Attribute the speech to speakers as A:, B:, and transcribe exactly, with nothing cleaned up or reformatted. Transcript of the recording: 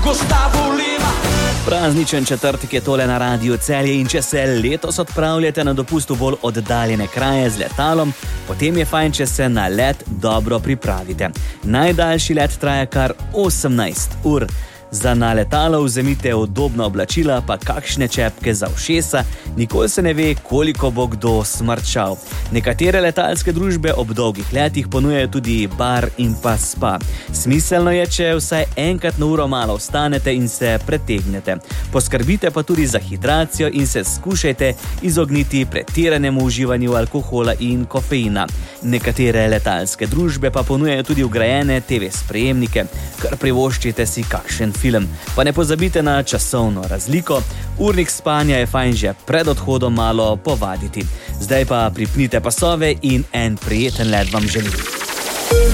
A: Prazničen četrtek je tole na Radiu Celje in če se letos odpravljate na dopust v bolj oddaljene kraje z letalom, potem je fajn, če se na let dobro pripravite. Najdaljši let traja kar osemnajst ur. Za na letalo vzemite udobna oblačila, pa kakšne čepke za ušesa, nikoli se ne ve, koliko bo kdo smrčal. Nekatere letalske družbe ob dolgih letih ponujajo tudi bar in pa spa. Smiselno je, če vsaj enkrat na uro malo vstanete in se pretegnete. Poskrbite pa tudi za hidracijo in se skušajte izogniti pretiranemu uživanju alkohola in kofeina. Nekatere letalske družbe pa ponujajo tudi vgrajene te ve sprejemnike, kar privoščite si kakšen film. Pa ne pozabite na časovno razliko, urnik spanja je fajn že pred odhodom malo povaditi. Zdaj pa pripnite pasove in en prijeten let vam želim.